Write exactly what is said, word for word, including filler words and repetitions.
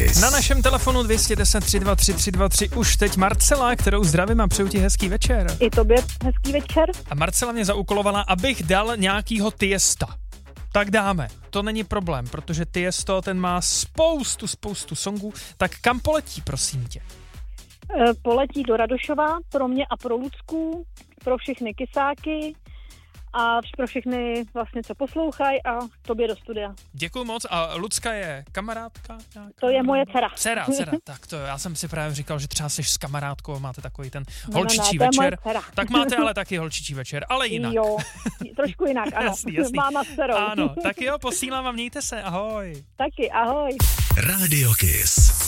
Kiss. Na našem telefonu dvě stě deset tři dva tři tři dva tři už teď Marcela, kterou zdravím a přeju ti hezký večer. I tobě hezký večer. A Marcela mě zaúkolovala, abych dal nějakýho Tiesta. Tak dáme, to není problém, protože Tiesto, ten má spoustu, spoustu songů. Tak kam poletí, prosím tě? E, poletí do Radošova pro mě a pro Lucku, pro všechny kysáky a pro všechny vlastně, co poslouchají a tobě do studia. Děkuju moc. A Lucka je kamarádka? Nějaká? To je moje dcera. Dcera, dcera. Tak to já jsem si právě říkal, že třeba jsi s kamarádkou, máte takový ten Ne, holčičí ne, ne, to je moje večer. dcera. Tak máte ale taky holčičí večer, ale jinak. Jo, trošku jinak, ano. Jasný, jasný. Máma s dcerou. Ano, tak jo, posílám a mějte se, ahoj. Taky, ahoj. Radio Kiss.